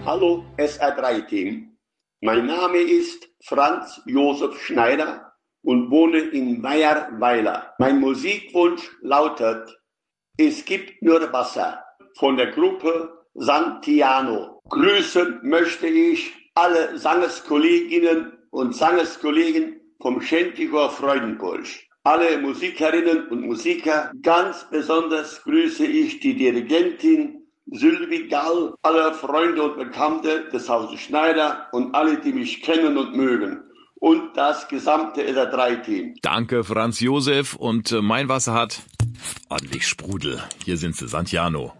Hallo SR3-Team. Mein Name ist Franz Josef Schneider und wohne in Meierweiler. Mein Musikwunsch lautet Es gibt nur Wasser von der Gruppe Santiano. Grüßen möchte ich alle Sangerskolleginnen und Sangerskollegen vom Schentiger Freudenburg. Alle Musikerinnen und Musiker, ganz besonders grüße ich die Dirigentin Sylvie Gall, alle Freunde und Bekannte des Hauses Schneider und alle, die mich kennen und mögen. Und das gesamte SR3-Team. Danke, Franz Josef. Und mein Wasser hat ordentlich Sprudel. Hier sind sie, Santiano.